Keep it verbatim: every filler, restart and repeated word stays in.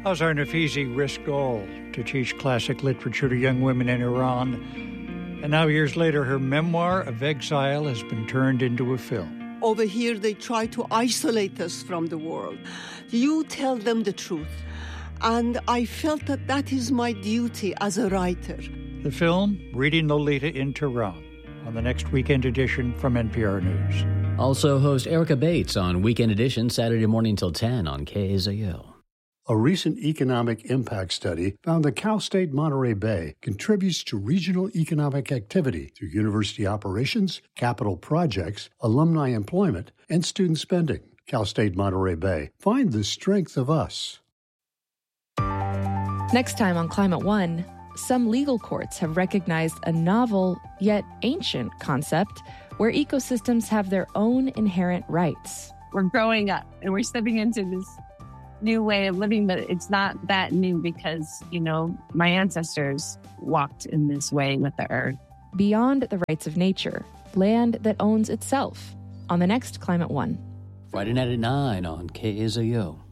Azar Nafisi risked all to teach classic literature to young women in Iran. And now, years later, her memoir of exile has been turned into a film. Over here, they try to isolate us from the world. You tell them the truth. And I felt that that is my duty as a writer. The film, Reading Lolita in Tehran, on the next Weekend Edition from N P R News. Also host Erica Bates on Weekend Edition, Saturday morning till ten on K A Z O. A recent economic impact study found that Cal State Monterey Bay contributes to regional economic activity through university operations, capital projects, alumni employment, and student spending. Cal State Monterey Bay. Find the strength of us. Next time on Climate One, some legal courts have recognized a novel yet ancient concept where ecosystems have their own inherent rights. We're growing up and we're stepping into this new way of living, but it's not that new because, you know, my ancestors walked in this way with the earth. Beyond the rights of nature, land that owns itself, on the next Climate One. Friday night at nine on K A Z O.